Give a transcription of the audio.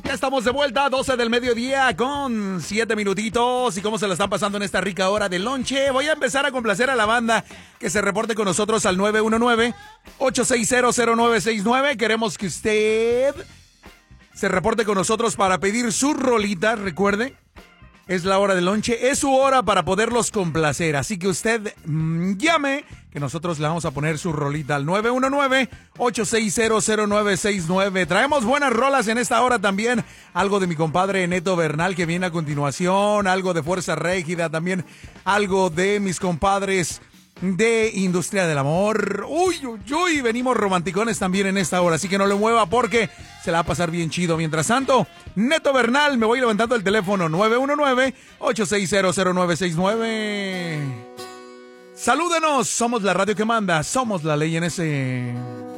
Ya estamos de vuelta, 12 del mediodía con 7 minutitos. ¿Y cómo se la están pasando en esta rica hora de lonche? Voy a empezar a complacer a la banda que se reporte con nosotros al 919-860-0969. Queremos que usted se reporte con nosotros para pedir su rolita. Recuerde, es la hora del lonche, es su hora para poderlos complacer. Así que usted llame, que nosotros le vamos a poner su rolita al 919-860-0969. Traemos buenas rolas en esta hora también. Algo de mi compadre Neto Bernal que viene a continuación. Algo de Fuerza Régida también. Algo de mis compadres de Industria del Amor. Uy, uy, uy, venimos romanticones también en esta hora, así que no le mueva porque se la va a pasar bien chido. Mientras tanto, Neto Bernal, me voy levantando el teléfono 919-860-0969. Salúdenos, somos la radio que manda, somos la ley en ese.